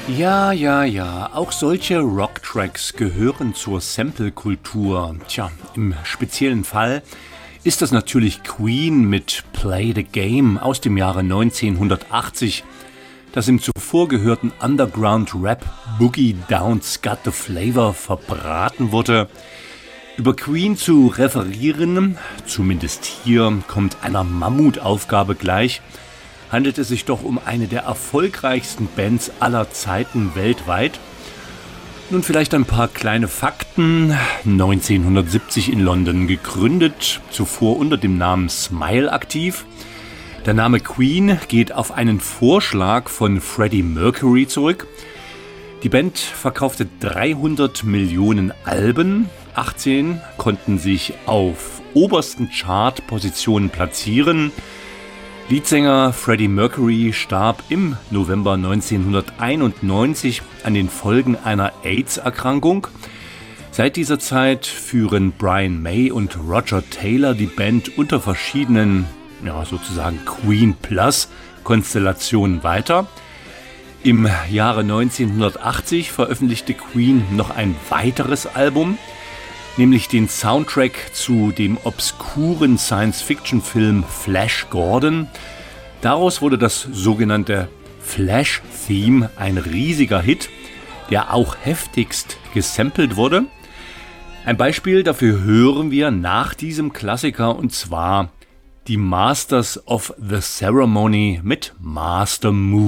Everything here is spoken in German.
Ja, ja, ja, auch solche Rocktracks gehören zur Sample-Kultur. Tja, im speziellen Fall ist das natürlich Queen mit Play the Game aus dem Jahre 1980, das im zuvor gehörten Underground-Rap Boogie Down's Got the Flavor verbraten wurde. Über Queen zu referieren, zumindest hier, kommt einer Mammutaufgabe gleich. Handelt es sich doch um eine der erfolgreichsten Bands aller Zeiten weltweit. Nun vielleicht ein paar kleine Fakten. 1970 in London gegründet, zuvor unter dem Namen Smile aktiv. Der Name Queen geht auf einen Vorschlag von Freddie Mercury zurück. Die Band verkaufte 300 Millionen Alben, 18 konnten sich auf obersten Chartpositionen platzieren. Leadsänger Freddie Mercury starb im November 1991 an den Folgen einer AIDS-Erkrankung. Seit dieser Zeit führen Brian May und Roger Taylor die Band unter verschiedenen, sozusagen Queen Plus Konstellationen weiter. Im Jahre 1980 veröffentlichte Queen noch ein weiteres Album, nämlich den Soundtrack zu dem obskuren Science-Fiction-Film Flash Gordon. Daraus wurde das sogenannte Flash-Theme ein riesiger Hit, der auch heftigst gesampelt wurde. Ein Beispiel dafür hören wir nach diesem Klassiker, und zwar die Masters of the Ceremony mit Master Move.